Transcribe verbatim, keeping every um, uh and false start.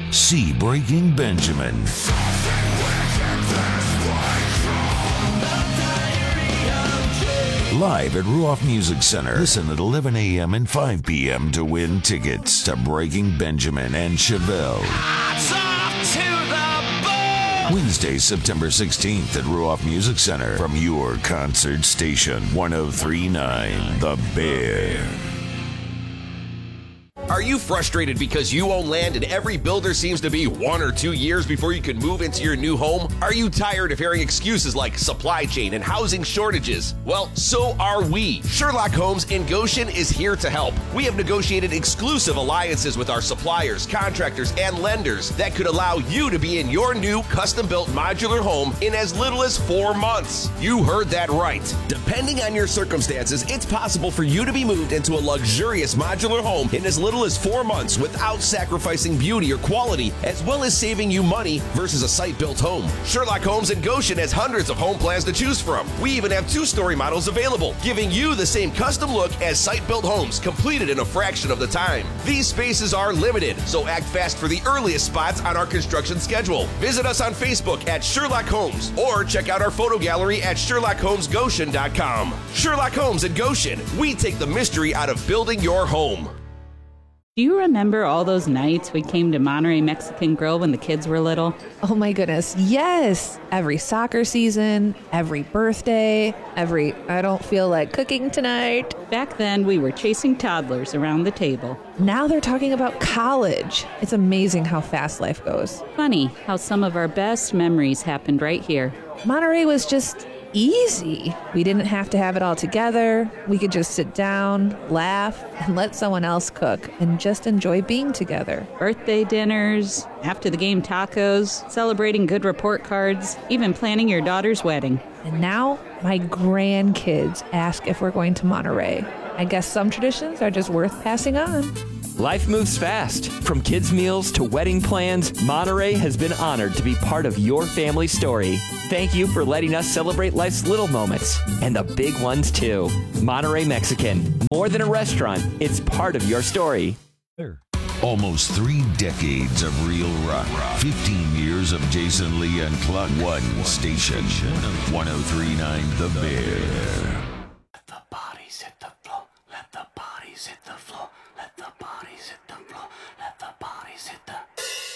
See Breaking Benjamin. Live at Ruoff Music Center. Listen at eleven a.m. and five p.m. to win tickets to Breaking Benjamin and Chevelle. Wednesday, September sixteenth at Ruoff Music Center from your concert station, one oh three point nine The Bear. Are you frustrated because you own land and every builder seems to be one or two years before you can move into your new home? Are you tired of hearing excuses like supply chain and housing shortages? Well, so are we. Sherlock Homes in Goshen is here to help. We have negotiated exclusive alliances with our suppliers, contractors, and lenders that could allow you to be in your new custom-built modular home in as little as four months. You heard that right. Depending on your circumstances, it's possible for you to be moved into a luxurious modular home in as little as four months without sacrificing beauty or quality, as well as saving you money versus a site-built home. Sherlock Homes in Goshen has hundreds of home plans to choose from. We even have two-story models available, giving you the same custom look as site-built homes, completed in a fraction of the time. These spaces are limited, so act fast for the earliest spots on our construction schedule. Visit us on Facebook at Sherlock Homes, or check out our photo gallery at Sherlock Homes Goshen dot com. Sherlock Homes in Goshen, we take the mystery out of building your home. Do you remember all those nights we came to Monterey Mexican Grill when the kids were little? Oh my goodness, yes! Every soccer season, every birthday, every I don't feel like cooking tonight. Back then, we were chasing toddlers around the table. Now they're talking about college. It's amazing how fast life goes. Funny how some of our best memories happened right here. Monterey was just easy. We didn't have to have it all together. We could just sit down, laugh, and let someone else cook and just enjoy being together. Birthday dinners, after the game tacos, celebrating good report cards, even planning your daughter's wedding. And now my grandkids ask if we're going to Monterey. I guess some traditions are just worth passing on. Life moves fast. From kids' meals to wedding plans, Monterey has been honored to be part of your family story. Thank you for letting us celebrate life's little moments, and the big ones too. Monterey Mexican, more than a restaurant, it's part of your story. Almost three decades of real rock. fifteen years of Jason Lee and Cluck. One station. one oh three point nine The Bear.